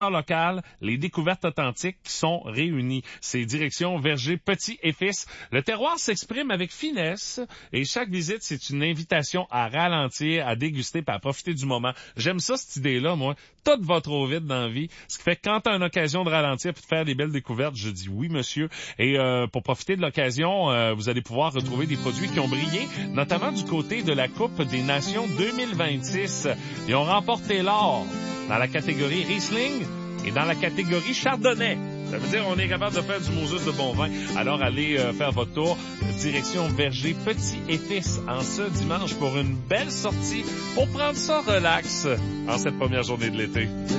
locales, les découvertes authentiques qui sont réunies. C'est direction Verger Petit et Fils. Le terroir s'exprime avec finesse et chaque visite, c'est une invitation à ralentir, à déguster et à profiter du moment. J'aime ça, cette idée-là, moi. Tout va trop vite dans la vie. Ce qui fait que quand tu as une occasion de ralentir et de faire des belles découvertes, je dis oui, monsieur. Et pour profiter de l'occasion, vous allez pouvoir retrouver des produits qui ont brillé, notamment du côté de la Coupe des Nations 2026. Ils ont remporté l'or dans la catégorie Riesling et dans la catégorie Chardonnay. Ça veut dire qu'on est capable de faire du Moses de bon vin. Alors allez faire votre tour. Direction Verger Petit et Fils en ce dimanche pour une belle sortie pour prendre ça relax en cette première journée de l'été.